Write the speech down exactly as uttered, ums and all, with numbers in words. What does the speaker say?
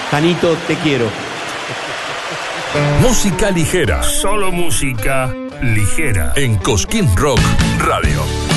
Janito, te quiero. Música ligera. Solo música ligera. En Cosquín Rock Radio.